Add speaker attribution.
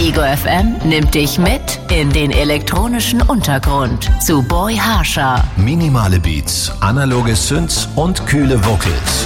Speaker 1: Indigo FM nimmt dich mit in den elektronischen Untergrund zu Boy Harsher.
Speaker 2: Minimale Beats, analoge Synths und kühle Vocals.